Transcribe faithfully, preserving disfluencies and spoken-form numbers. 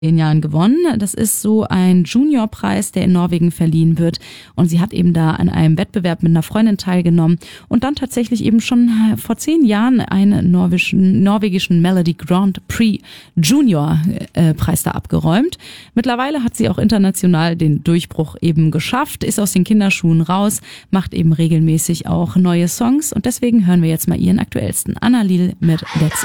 zehn Jahren gewonnen. Das ist so ein Juniorpreis, der in Norwegen verliehen wird. Und sie hat eben da an einem Wettbewerb mit einer Freundin teilgenommen und dann tatsächlich eben schon vor zehn Jahren einen norwegischen, norwegischen Melody Grand Prix Junior äh, Preis da abgeräumt. Mittlerweile hat sie auch international den Durchbruch eben geschafft, ist aus den Kinderschuhen raus, macht eben regelmäßig auch neue Songs und deswegen hören wir jetzt mal ihren aktuellsten, Anna Lil mit Let's